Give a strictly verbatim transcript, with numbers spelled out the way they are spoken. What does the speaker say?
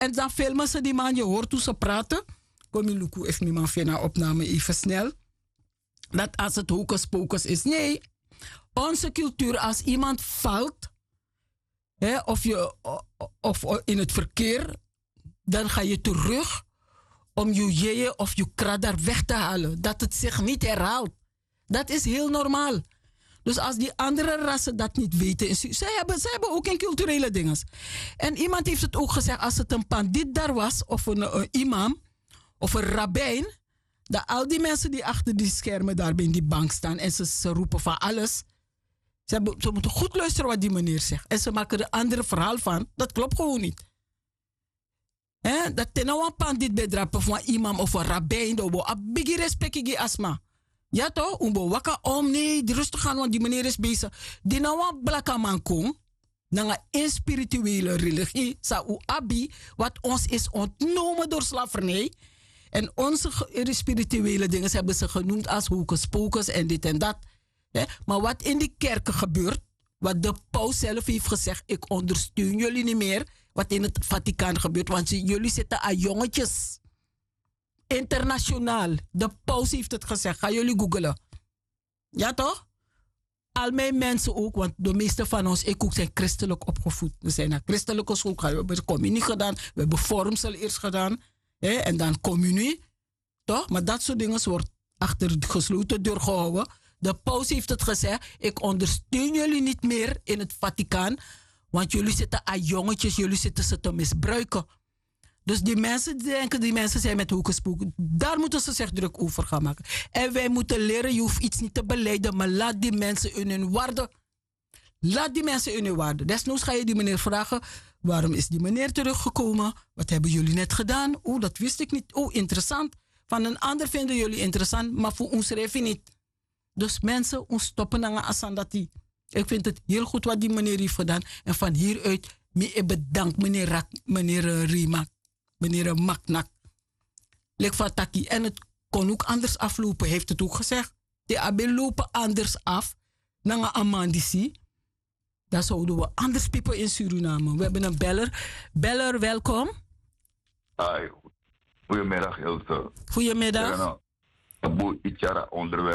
En dan filmen ze die man, je hoort hoe ze praten. Kom je Luku, even mijn man vinden opname even snel. Dat als het hocus pocus is. Nee, onze cultuur, als iemand valt, hè, of, je, of, of in het verkeer, dan ga je terug om je jeeën of je kradar weg te halen. Dat het zich niet herhaalt. Dat is heel normaal. Dus als die andere rassen dat niet weten, zij hebben, zij hebben ook een culturele dingen. En iemand heeft het ook gezegd, als het een pandit daar was, of een, een imam, of een rabbijn, dat al die mensen die achter die schermen daar bij in die bank staan en ze, ze roepen van alles, ze, hebben, ze moeten goed luisteren wat die meneer zegt. En ze maken er een ander verhaal van. Dat klopt gewoon niet. He, dat ten nou een pandit bedrappen van een imam of een rabbijn, dat we een biggie respect asma. Ja toch? Umbo waka om nee, rustig gaan, want die meneer is bezig. Die nou een blakke man kom, naar een spirituele religie, sa u abi, wat ons is ontnomen door slavernij. En onze spirituele dingen hebben ze genoemd als hocus pocus en dit en dat. He? Maar wat in die kerken gebeurt, wat de paus zelf heeft gezegd, ik ondersteun jullie niet meer, wat in het Vaticaan gebeurt, want jullie zitten aan jongetjes. Internationaal. De paus heeft het gezegd. Gaan jullie googlen. Ja toch? Al mijn mensen ook, want de meeste van ons, ik ook, zijn christelijk opgevoed. We zijn naar christelijke school gegaan. We hebben communie gedaan. We hebben vormsel eerst gedaan. Hè, en dan communie. Toch? Maar dat soort dingen wordt achter de gesloten deur gehouden. De paus heeft het gezegd. Ik ondersteun jullie niet meer in het Vaticaan. Want jullie zitten aan jongetjes. Jullie zitten ze te misbruiken. Dus die mensen denken, die mensen zijn met hoekenspoeken. Daar moeten ze zich druk over gaan maken. En wij moeten leren, je hoeft iets niet te beleiden, maar laat die mensen in hun waarde. Laat die mensen in hun waarde. Desnoods ga je die meneer vragen, waarom is die meneer teruggekomen? Wat hebben jullie net gedaan? Oeh, dat wist ik niet. Oeh, interessant. Van een ander vinden jullie interessant, maar voor ons schrijf je niet. Dus mensen, ons stoppen aan Asandati. Ik vind het heel goed wat die meneer heeft gedaan. En van hieruit, me bedankt meneer, Rak, meneer Riemak. Meneer Maknak. Lek van Taki. En het kon ook anders aflopen, heeft het ook gezegd. De aben lopen anders af. Nanga Amandisi. Dan zouden we anders piepen in Suriname. We hebben een beller. Beller, welkom. Hi. Goedemiddag, Ilse. Goedemiddag. Een boel iets onderwerp.